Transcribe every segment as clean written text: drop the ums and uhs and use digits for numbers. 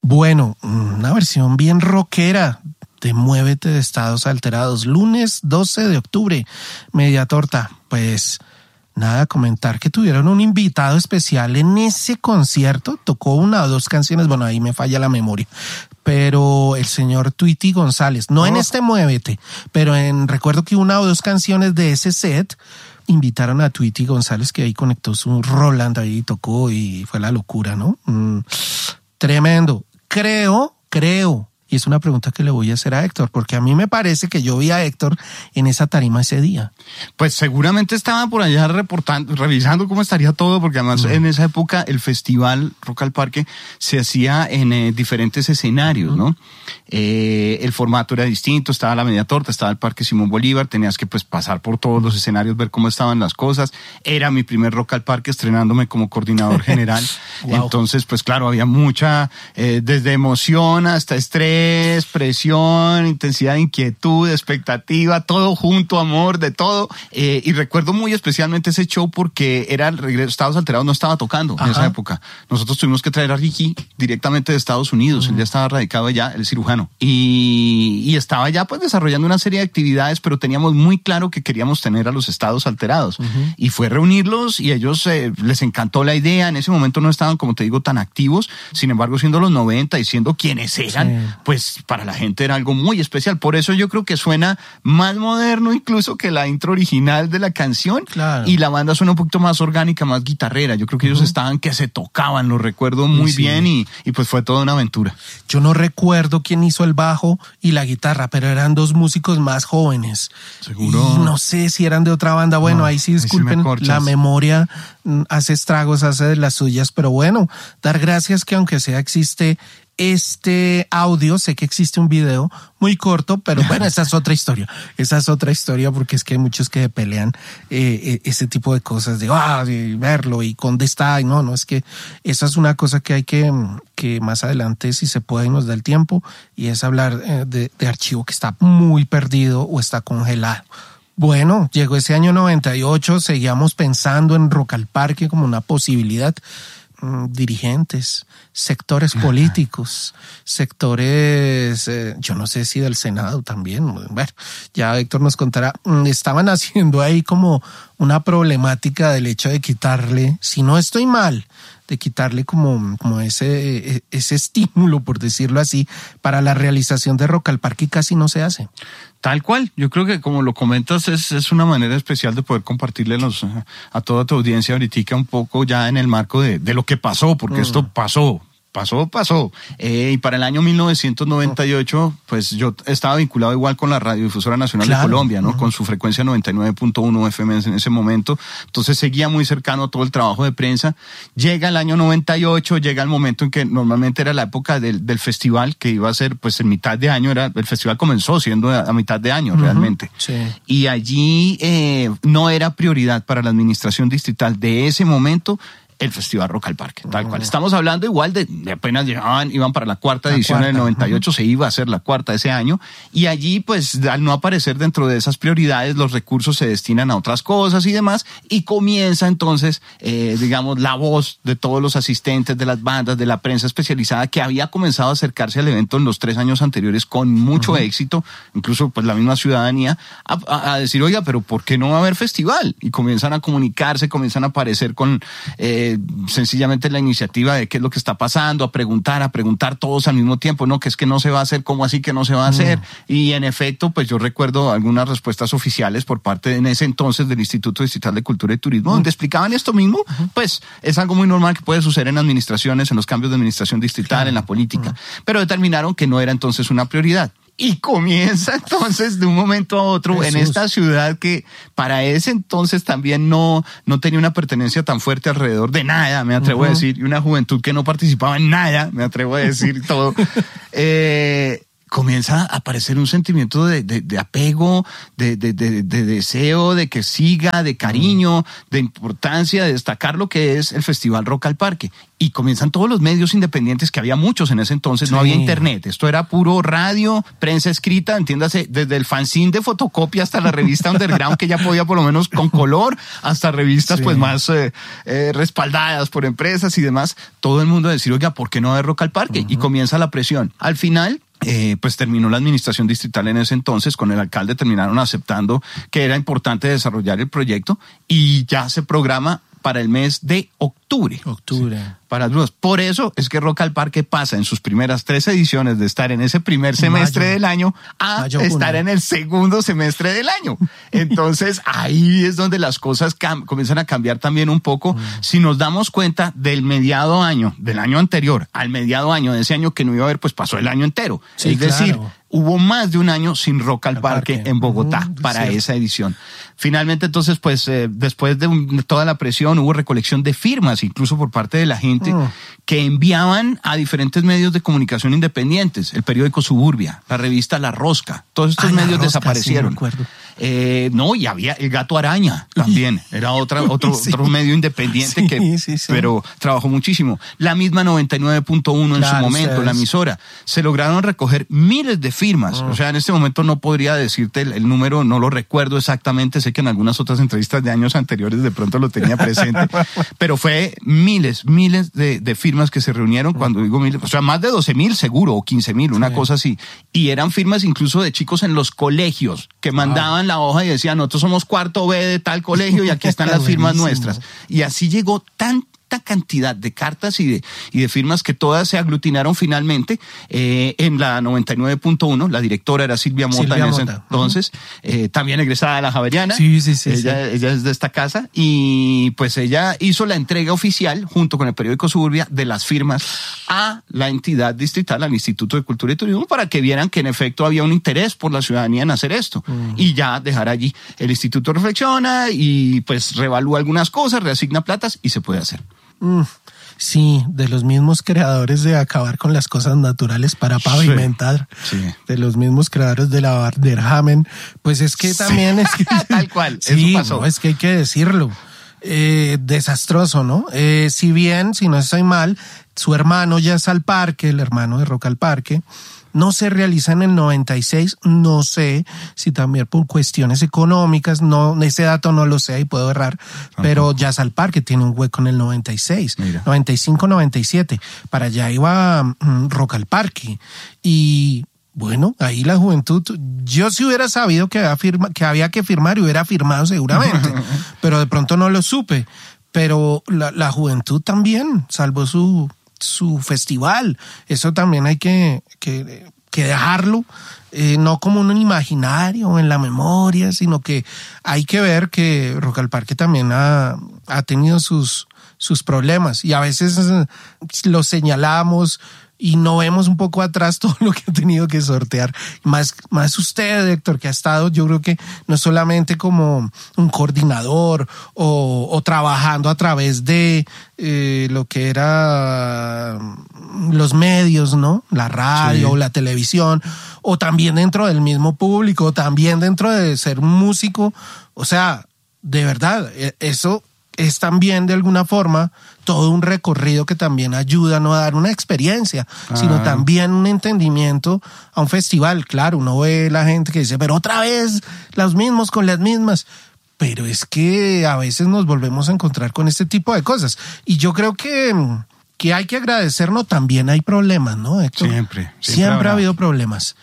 Bueno, una versión bien rockera de Muévete de Estados Alterados, lunes 12 de octubre, media torta. Pues nada, comentar que tuvieron un invitado especial en ese concierto, tocó una o dos canciones, bueno, ahí me falla la memoria, pero el señor Tweety González, no en este Muévete, pero recuerdo que una o dos canciones de ese set invitaron a Tweety González, que ahí conectó su Roland, ahí tocó y fue la locura, ¿no? Tremendo. Creo, y es una pregunta que le voy a hacer a Héctor, porque a mí me parece que yo vi a Héctor en esa tarima ese día. Pues seguramente estaba por allá revisando cómo estaría todo, porque además en esa época el festival Rock al Parque se hacía en diferentes escenarios, ¿no? El formato era distinto, estaba la media torta, estaba el Parque Simón Bolívar, tenías que pues pasar por todos los escenarios, ver cómo estaban las cosas. Era mi primer Rock al Parque estrenándome como coordinador general. Wow. Entonces, pues claro, había mucha, desde emoción hasta estrés, presión, intensidad de inquietud, expectativa, todo junto, amor, de todo. Y recuerdo muy especialmente ese show porque era el regreso, Estados Alterados no estaba tocando en esa época. Nosotros tuvimos que traer a Ricky directamente de Estados Unidos. Él ya estaba radicado allá, el cirujano. Y estaba ya pues desarrollando una serie de actividades, pero teníamos muy claro que queríamos tener a los Estados Alterados. Y fue reunirlos y a ellos les encantó la idea. En ese momento no estaban, como te digo, tan activos. Sin embargo, siendo los 90 y siendo quienes eran, pues para la gente era algo muy especial. Por eso yo creo que suena más moderno incluso que la intro original de la canción. Claro. Y la banda suena un poquito más orgánica, más guitarrera. Yo creo que ellos estaban que se tocaban, lo recuerdo muy bien y pues fue toda una aventura. Yo no recuerdo quién hizo el bajo y la guitarra, pero eran dos músicos más jóvenes. ¿Seguro? Y no sé si eran de otra banda. Bueno, no, ahí sí disculpen, sí la memoria hace estragos, hace de las suyas, pero bueno, dar gracias que aunque sea existe este audio, sé que existe un video muy corto, pero bueno, esa es otra historia porque es que hay muchos que pelean ese tipo de cosas de verlo y dónde está, y no, es que esa es una cosa que hay que más adelante, si se puede y nos da el tiempo, y es hablar de archivo que está muy perdido o está congelado. Bueno, llegó ese año 98, seguíamos pensando en Rock al Parque como una posibilidad. Dirigentes, sectores políticos, sectores, yo no sé si del Senado también, bueno, ya Héctor nos contará, estaban haciendo ahí como una problemática del hecho de quitarle, si no estoy mal, de quitarle como ese estímulo, por decirlo así, para la realización de Rock al Parque, y casi no se hace. Tal cual, yo creo que como lo comentas es una manera especial de poder compartirle a toda tu audiencia ahorita un poco ya en el marco de lo que pasó, porque esto pasó. Y para el año 1998, pues yo estaba vinculado igual con la Radiodifusora Nacional de Colombia, ¿no? Con su frecuencia 99.1 FM en ese momento. Entonces seguía muy cercano a todo el trabajo de prensa. Llega el año 98, llega el momento en que normalmente era la época del festival, que iba a ser pues en mitad de año. El festival comenzó siendo a mitad de año realmente. Sí. Y allí no era prioridad para la administración distrital de ese momento el Festival Rock al Parque, tal cual. Estamos hablando igual de apenas iban para la cuarta edición en el 98, se iba a hacer la cuarta ese año, y allí pues al no aparecer dentro de esas prioridades, los recursos se destinan a otras cosas y demás, y comienza entonces, digamos, la voz de todos los asistentes, de las bandas, de la prensa especializada, que había comenzado a acercarse al evento en los 3 años anteriores con mucho éxito, incluso pues la misma ciudadanía, a decir, oiga, pero ¿por qué no va a haber festival? Y comienzan a comunicarse, comienzan a aparecer con sencillamente la iniciativa de qué es lo que está pasando, a preguntar todos al mismo tiempo, no, que es que no se va a hacer, ¿cómo así que no se va a hacer? Y en efecto, pues yo recuerdo algunas respuestas oficiales por parte en ese entonces del Instituto Distrital de Cultura y Turismo, donde explicaban esto mismo, pues es algo muy normal que puede suceder en administraciones, en los cambios de administración distrital, en la política, pero determinaron que no era entonces una prioridad. Y comienza entonces de un momento a otro en esta ciudad que para ese entonces también no tenía una pertenencia tan fuerte alrededor de nada, me atrevo a decir, y una juventud que no participaba en nada, me atrevo a decir todo. comienza a aparecer un sentimiento de apego, de deseo, de que siga, de cariño, de importancia, de destacar lo que es el Festival Rock al Parque. Y comienzan todos los medios independientes, que había muchos en ese entonces, no había internet. Esto era puro radio, prensa escrita, entiéndase, desde el fanzine de fotocopia hasta la revista underground, que ya podía por lo menos con color, hasta revistas pues más respaldadas por empresas y demás. Todo el mundo decir, oiga, ¿por qué no hay Rock al Parque? Y comienza la presión. Al final, pues terminó la administración distrital en ese entonces, con el alcalde terminaron aceptando que era importante desarrollar el proyecto y ya se programa para el mes de octubre. Para algunos. Por eso es que Rock al Parque pasa en sus primeras 3 ediciones de estar en ese primer semestre del año a estar en el segundo semestre del año. Entonces ahí es donde las cosas comienzan a cambiar también un poco. Si nos damos cuenta del mediado año, del año anterior al mediado año de ese año que no iba a haber, pues pasó el año entero. Sí, es decir, hubo más de un año sin Rock al Parque en Bogotá para esa edición. Finalmente, entonces, pues después de toda la presión, hubo recolección de firmas, incluso por parte de la gente, que enviaban a diferentes medios de comunicación independientes, el periódico Suburbia, la revista La Rosca, todos estos medios desaparecieron. No, y había el Gato Araña también, era otro medio independiente pero trabajó muchísimo. La misma 99.1 en su momento, la emisora. Se lograron recoger miles de firmas. O sea, en este momento no podría decirte el número, no lo recuerdo exactamente, sé que en algunas otras entrevistas de años anteriores de pronto lo tenía presente, pero fue miles de firmas que se reunieron. Cuando digo miles, o sea, más de 12,000 seguro, o 15,000, una cosa así. Y eran firmas incluso de chicos en los colegios que mandaban la hoja y decían, nosotros somos cuarto B de tal colegio y aquí están las firmas nuestras. Y así llegó tanta cantidad de cartas y de firmas que todas se aglutinaron finalmente en la 99.1. La directora era Silvia Mota en ese entonces, también egresada de la Javeriana. Ella es de esta casa y pues ella hizo la entrega oficial junto con el periódico Suburbia de las firmas a la entidad distrital, al Instituto de Cultura y Turismo, para que vieran que en efecto había un interés por la ciudadanía en hacer esto y ya dejar allí. El instituto reflexiona y pues revalúa algunas cosas, reasigna platas y se puede hacer. Sí, de los mismos creadores de acabar con las cosas naturales para pavimentar, de los mismos creadores de la Vanderhamen, pues es que también es que tal cual, eso pasó. No, es que hay que decirlo, desastroso, ¿no? Si bien, si no estoy mal, su hermano Jazz al Parque, el hermano de Rock al Parque, no se realiza en el 96, no sé si también por cuestiones económicas, no, ese dato no lo sé y puedo errar, pero Jazz al Parque tiene un hueco en el 96, 95, 97, para allá iba Rock al Parque y bueno, ahí la juventud, yo si hubiera sabido que había que firmar, hubiera firmado seguramente, pero de pronto no lo supe, pero la juventud también salvó su festival. Eso también hay que dejarlo, no como un imaginario en la memoria, sino que hay que ver que Rock al Parque también ha tenido sus problemas y a veces los señalamos y no vemos un poco atrás todo lo que ha tenido que sortear. Más usted, Héctor, que ha estado, yo creo que no solamente como un coordinador o trabajando a través de lo que era los medios, ¿no? La radio, la televisión, o también dentro del mismo público, o también dentro de ser un músico. O sea, de verdad, eso es también de alguna forma todo un recorrido que también ayuda no a dar una experiencia, sino también un entendimiento a un festival. Claro, uno ve la gente que dice, pero otra vez los mismos con las mismas. Pero es que a veces nos volvemos a encontrar con este tipo de cosas. Y yo creo que hay que agradecernos. También hay problemas, ¿no, Héctor? Siempre ha habido problemas.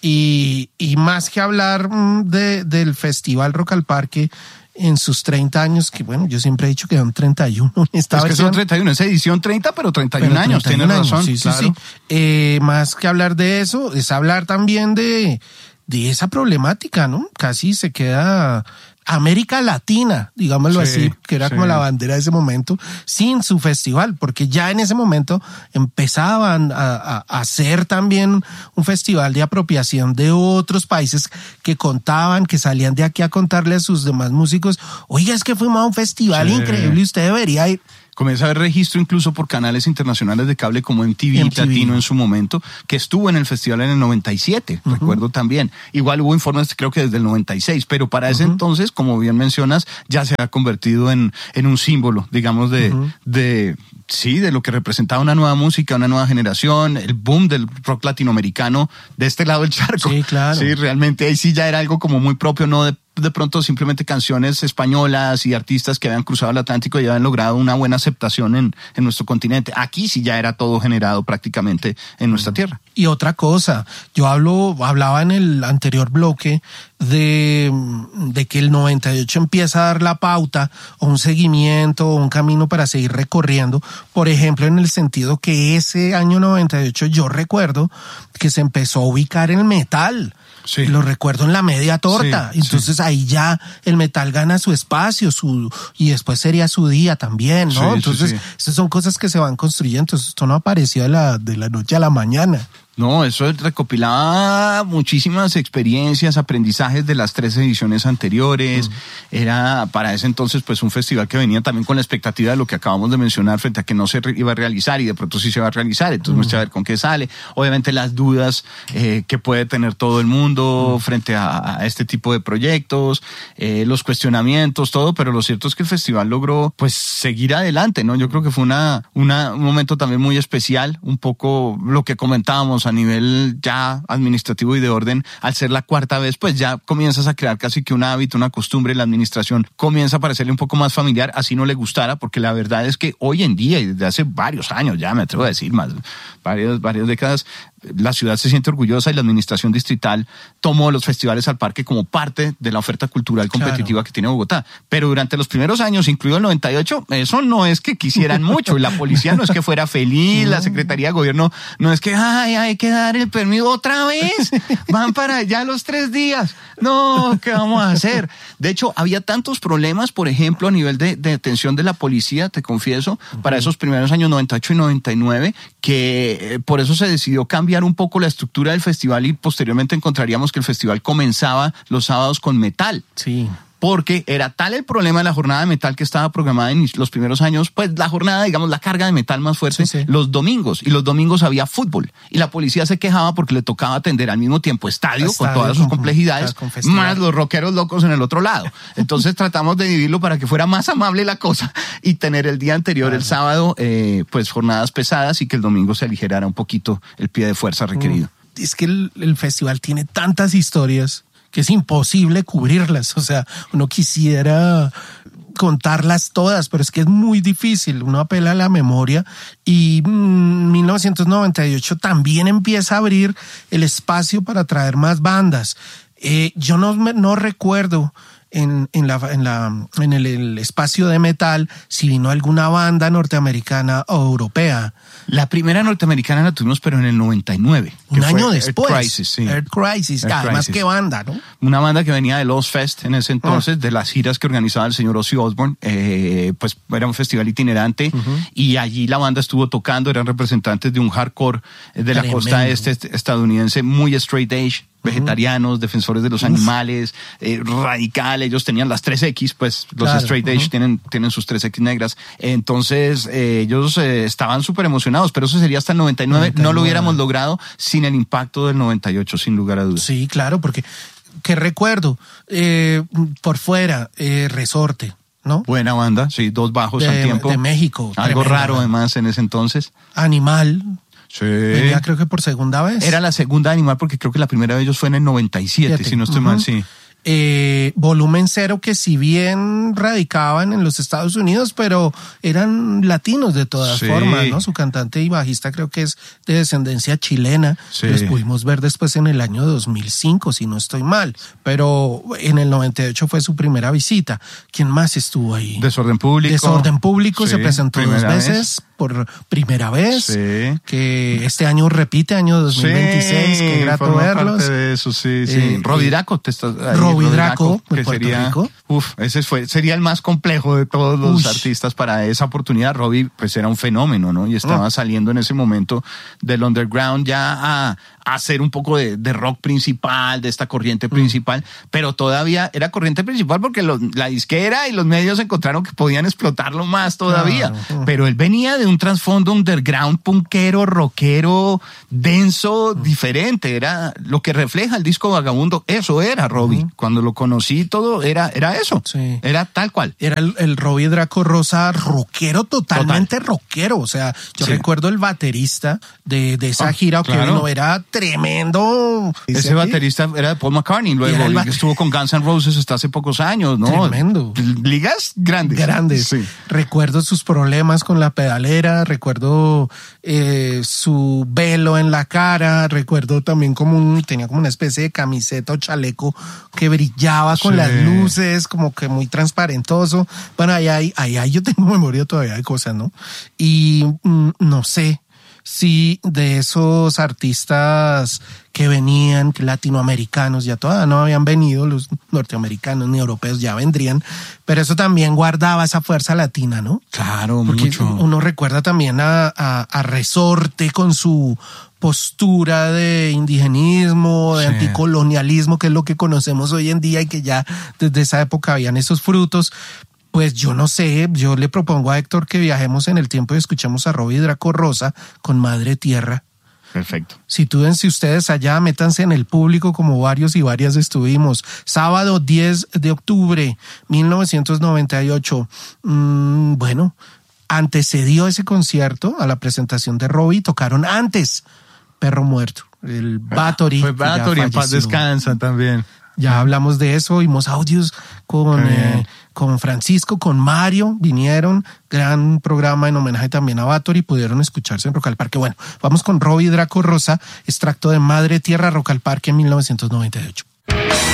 Y más que hablar del Festival Rock al Parque en sus 30 años, que bueno, yo siempre he dicho que son 31. Es que son 31, es edición 30, pero 31 años, tienes razón. Sí. Más que hablar de eso, es hablar también de esa problemática, ¿no? Casi se queda América Latina, digámoslo así, que era como la bandera de ese momento, sin su festival, porque ya en ese momento empezaban a hacer también un festival de apropiación de otros países que contaban, que salían de aquí a contarle a sus demás músicos, oiga, es que fuimos a un festival increíble y usted debería ir. Comienza a haber registro incluso por canales internacionales de cable como MTV Latino en su momento, que estuvo en el festival en el 97, recuerdo también. Igual hubo informes creo que desde el 96, pero para ese entonces, como bien mencionas, ya se ha convertido en un símbolo, digamos, de lo que representaba una nueva música, una nueva generación, el boom del rock latinoamericano de este lado del charco. Sí, claro. Sí, realmente ahí sí ya era algo como muy propio, no de pronto simplemente canciones españolas y artistas que habían cruzado el Atlántico y habían logrado una buena aceptación en nuestro continente. Aquí sí ya era todo generado prácticamente en nuestra tierra. Y otra cosa, yo hablaba en el anterior bloque de que el 98 empieza a dar la pauta o un seguimiento o un camino para seguir recorriendo, por ejemplo, en el sentido que ese año 98 yo recuerdo que se empezó a ubicar el metal. Sí. Lo recuerdo en la media torta. Sí, entonces ahí ya el metal gana su espacio, y después sería su día también, ¿no? Entonces, esas son cosas que se van construyendo. Esto no apareció de la noche a la mañana. No, eso recopilaba muchísimas experiencias, aprendizajes de las 3 ediciones anteriores. Era para ese entonces pues un festival que venía también con la expectativa de lo que acabamos de mencionar frente a que no se iba a realizar y de pronto sí se va a realizar. Entonces vamos a ver con qué sale. Obviamente las dudas que puede tener todo el mundo frente a este tipo de proyectos, los cuestionamientos, todo, pero lo cierto es que el festival logró pues seguir adelante, ¿no? Yo creo que fue un momento también muy especial, un poco lo que comentábamos a nivel ya administrativo y de orden. Al ser la 4ª vez, pues ya comienzas a crear casi que un hábito, una costumbre. La administración comienza a parecerle un poco más familiar, así no le gustara, porque la verdad es que hoy en día y desde hace varios años, ya me atrevo a decir más, varias décadas, la ciudad se siente orgullosa y la administración distrital tomó los festivales al parque como parte de la oferta cultural competitiva que tiene Bogotá. Pero durante los primeros años, incluido el 98, eso no es que quisieran mucho. La policía no es que fuera feliz, la Secretaría de Gobierno no es que hay que dar el permiso otra vez. Van para allá los 3 días. No, ¿qué vamos a hacer? De hecho, había tantos problemas, por ejemplo, a nivel de detención de la policía, te confieso, para esos primeros años 98 y 99, que por eso se decidió cambiar un poco la estructura del festival y posteriormente encontraríamos que el festival comenzaba los sábados con metal. Sí. Porque era tal el problema de la jornada de metal que estaba programada en los primeros años, pues la jornada, digamos, la carga de metal más fuerte, los domingos. Y los domingos había fútbol. Y la policía se quejaba porque le tocaba atender al mismo tiempo estadio con todas sus complejidades, más los rockeros locos en el otro lado. Entonces tratamos de dividirlo para que fuera más amable la cosa y tener el día anterior, el sábado, pues jornadas pesadas y que el domingo se aligerara un poquito el pie de fuerza requerido. Es que el festival tiene tantas historias que es imposible cubrirlas. O sea, uno quisiera contarlas todas, pero es que es muy difícil. Uno apela a la memoria y 1998 también empieza a abrir el espacio para traer más bandas. Yo no recuerdo en el espacio de metal si vino alguna banda norteamericana o europea. La primera norteamericana la tuvimos, pero en el 99. Un año después. Earth Crisis, sí. Earth Crisis, además qué banda, ¿no? Una banda que venía de Lost Fest en ese entonces, de las giras que organizaba el señor Ozzy Osbourne. Pues era un festival itinerante y allí la banda estuvo tocando, eran representantes de un hardcore de la costa estadounidense, muy straight edge. Vegetarianos, defensores de los animales, radicales. Ellos tenían las 3X, pues los straight edge tienen sus 3X negras. Entonces ellos estaban súper emocionados, pero eso sería hasta el 99. No lo hubiéramos logrado sin el impacto del 98, sin lugar a dudas. Sí, claro, porque que recuerdo, por fuera, Resorte, ¿no? Buena banda, sí, 2 bajos al tiempo. De México. Algo raro además en ese entonces. Animal. Sí. Venía creo que por segunda vez. Era la segunda Animal porque creo que la primera de ellos fue en el 97, si no estoy mal, sí. Volumen Cero, que si bien radicaban en los Estados Unidos, pero eran latinos de todas formas, ¿no? Su cantante y bajista creo que es de descendencia chilena. Sí. Los pudimos ver después en el año 2005, si no estoy mal. Pero en el 98 fue su primera visita. ¿Quién más estuvo ahí? Desorden Público. Desorden Público se presentó 2 veces. por primera vez, sí, que este año repite, año 2026, sí, qué grato verlos. Parte de eso, sí. Robbie Draco, Robbie Draco, que sería, sería el más complejo de todos los artistas para esa oportunidad. Robbie, pues era un fenómeno, ¿no? Y estaba saliendo en ese momento del underground ya a hacer un poco de rock principal, de esta corriente principal, pero todavía era corriente principal porque la disquera y los medios encontraron que podían explotarlo más todavía. Pero él venía de un trasfondo underground, punkero, rockero, denso, diferente. Era lo que refleja el disco Vagabundo. Eso era Robbie. Cuando lo conocí todo era eso. Sí. Era tal cual. Era el Robbie Draco Rosa rockero, totalmente rockero. O sea, yo recuerdo el baterista de esa gira que vino, era tremendo. Ese baterista era de Paul McCartney, luego estuvo con Guns N' Roses hasta hace pocos años, ¿no? Tremendo. Ligas grandes. Sí. Recuerdo sus problemas con la pedalera, recuerdo su velo en la cara, recuerdo también tenía como una especie de camiseta o chaleco que brillaba con las luces, como que muy transparentoso. Bueno, ahí yo tengo memoria todavía de cosas, ¿no? Y no sé si de esos artistas que venían, latinoamericanos, ya todavía no habían venido, los norteamericanos ni europeos ya vendrían, pero eso también guardaba esa fuerza latina, ¿no? Claro, porque mucho. Uno recuerda también a Resorte con su postura de indigenismo, de anticolonialismo, que es lo que conocemos hoy en día y que ya desde esa época habían esos frutos. Pues yo no sé, yo le propongo a Héctor que viajemos en el tiempo y escuchemos a Robbie Draco Rosa con Madre Tierra. Perfecto. Situense ustedes allá, métanse en el público como varios y varias estuvimos. Sábado 10 de octubre, 1998. Bueno, antecedió ese concierto a la presentación de Robbie, tocaron antes Perro Muerto, el Bathory. Fue Bathory, en paz descansa también. Ya hablamos de eso, oímos audios con Francisco, con Mario, vinieron, gran programa en homenaje también a Bathory, pudieron escucharse en Rock al Parque. Bueno, vamos con Robbie Draco Rosa, extracto de Madre Tierra, Rock al Parque en 1998.